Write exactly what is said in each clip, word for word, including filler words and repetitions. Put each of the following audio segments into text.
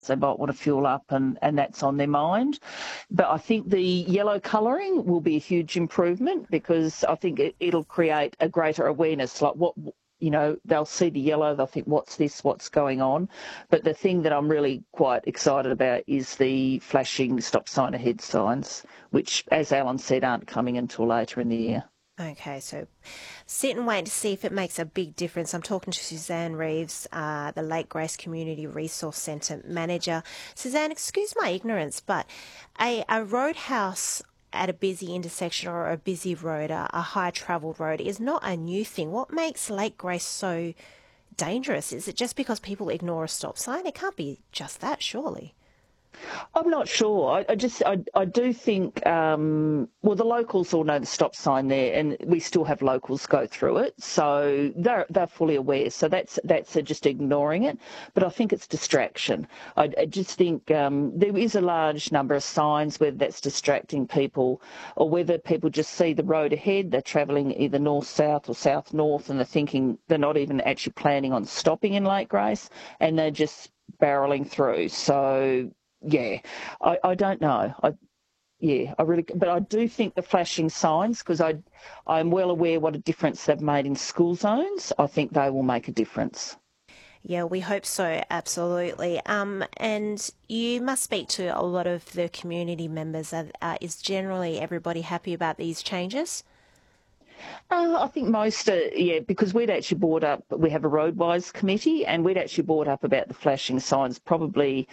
they might want to fuel up and, and that's on their mind. But I think the yellow colouring will be a huge improvement because I think it, it'll create a greater awareness, like what, you know, they'll see the yellow, they'll think, what's this, what's going on? But the thing that I'm really quite excited about is the flashing stop sign ahead signs, which, as Alan said, aren't coming until later in the year. Okay, so sit and wait to see if it makes a big difference. I'm talking to Suzanne Reeves, uh, the Lake Grace Community Resource Centre manager. Suzanne, excuse my ignorance, but a, a roadhouse at a busy intersection or a busy road, a, a high-travelled road, is not a new thing. What makes Lake Grace so dangerous? Is it just because people ignore a stop sign? It can't be just that, surely. I'm not sure. I, I just, I, I do think, um, well, the locals all know the stop sign there, and we still have locals go through it, so they're they're fully aware. So that's that's just ignoring it. But I think it's distraction. I, I just think um, there is a large number of signs, whether that's distracting people or whether people just see the road ahead. They're travelling either north-south or south-north, and they're thinking they're not even actually planning on stopping in Lake Grace, and they're just barrelling through. So. Yeah, I, I don't know. I, yeah, I really, but I do think the flashing signs, because I, I'm well aware what a difference they've made in school zones. I think they will make a difference. Yeah, we hope so, absolutely. Um, and you must speak to a lot of the community members. Uh, is generally everybody happy about these changes? Uh, I think most, uh, yeah, because we'd actually brought up, we have a roadwise committee, and we'd actually brought up about the flashing signs probably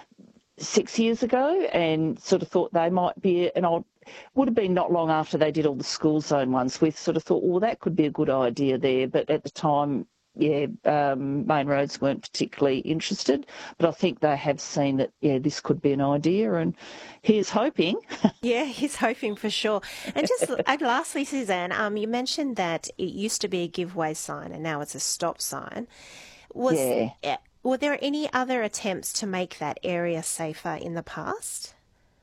six years ago and sort of thought they might be an old, would have been not long after they did all the school zone ones. We sort of thought, well, that could be a good idea there. But at the time, yeah, um, Main Roads weren't particularly interested. But I think they have seen that, yeah, this could be an idea. And here's hoping. Yeah, he's hoping for sure. And just and lastly, Suzanne, um, you mentioned that it used to be a giveaway sign and now it's a stop sign. Was Yeah. Were there any other attempts to make that area safer in the past?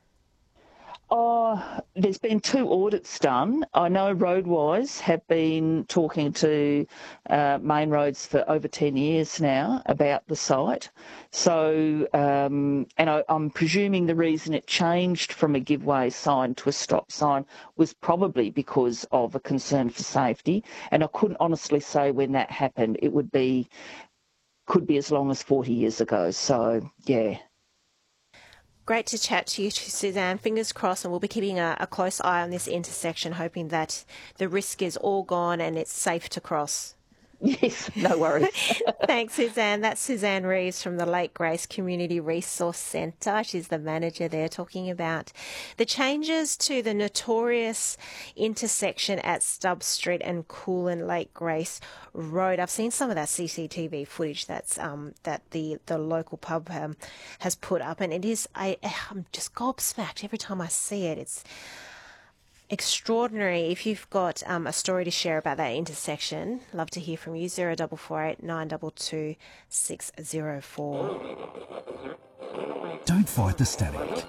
Oh, there's been two audits done. I know Roadwise have been talking to uh, Main Roads for over ten years now about the site. So, um, and I, I'm presuming the reason it changed from a giveaway sign to a stop sign was probably because of a concern for safety. And I couldn't honestly say when that happened. It would be, could be as long as forty years ago. So, yeah. Great to chat to you, Suzanne. Fingers crossed, and we'll be keeping a, a close eye on this intersection, hoping that the risk is all gone and it's safe to cross. Yes, no worries. Thanks, Suzanne. That's Suzanne Reeves from the Lake Grace Community Resource Centre. She's the manager there, talking about the changes to the notorious intersection at Stubbs Street and Coolin Lake Grace Road. I've seen some of that C C T V footage that's um, that the, the local pub um, has put up, and it is I, I'm just gobsmacked every time I see it. It's extraordinary. If you've got um, a story to share about that intersection, love to hear from you. Zero double four eight nine two two six zero four. Don't fight the static.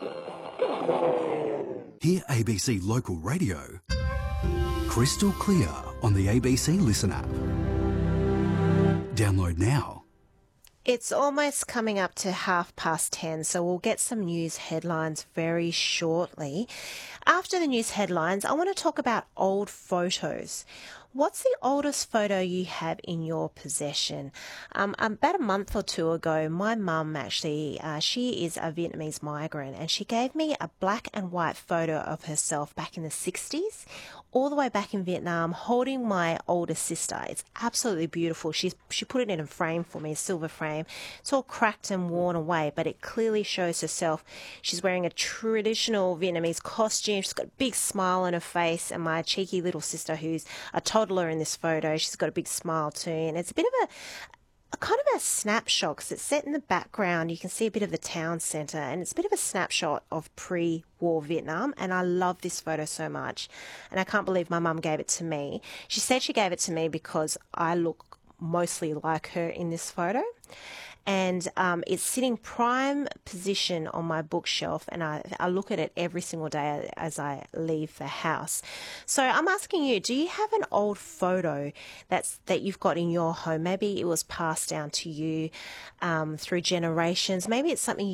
Hear A B C Local Radio crystal clear on the A B C Listen app. Download now. It's almost coming up to half past ten, so we'll get some news headlines very shortly. After the news headlines, I want to talk about old photos. What's the oldest photo you have in your possession? Um, about a month or two ago, my mum actually, uh, she is a Vietnamese migrant, and she gave me a black and white photo of herself back in the sixties, all the way back in Vietnam, holding my older sister. It's absolutely beautiful. She's, she put it in a frame for me, a silver frame. It's all cracked and worn away, but it clearly shows herself. She's wearing a traditional Vietnamese costume. She's got a big smile on her face, and my cheeky little sister, who's a toddler in this photo, she's got a big smile too. And it's a bit of a, a kind of a snapshot because it's set in the background. You can see a bit of the town centre, and it's a bit of a snapshot of pre-war Vietnam, and I love this photo so much, and I can't believe my mum gave it to me. She said she gave it to me because I look mostly like her in this photo, and um, it's sitting prime position on my bookshelf, and I, I look at it every single day as I leave the house. So I'm asking you, do you have an old photo that's that you've got in your home? Maybe it was passed down to you um, through generations. Maybe it's something